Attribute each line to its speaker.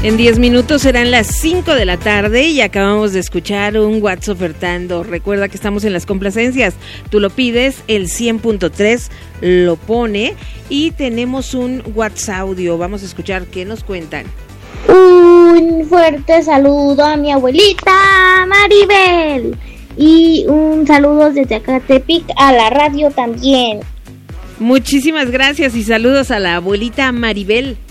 Speaker 1: En 10 minutos serán las 5 de la tarde y acabamos de escuchar un WhatsApp ofertando. Recuerda que estamos en las complacencias. Tú lo pides, el 100.3 lo pone y tenemos un WhatsApp audio. Vamos a escuchar qué nos cuentan.
Speaker 2: Un fuerte saludo a mi abuelita Maribel y un saludo desde Acatepic a la radio también.
Speaker 1: Muchísimas gracias y saludos a la abuelita Maribel.